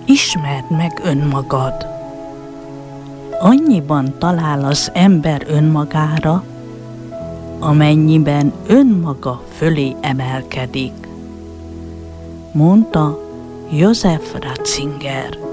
Ismerd meg önmagad. Annyiban talál az ember önmagára, amennyiben önmaga fölé emelkedik, mondta Joseph Ratzinger.